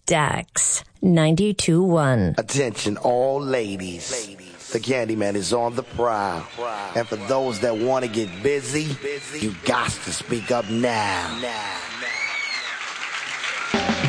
Stax 92.1. Attention all ladies. The Candyman is on the prowl. And for those that want to get busy, you got to speak up now.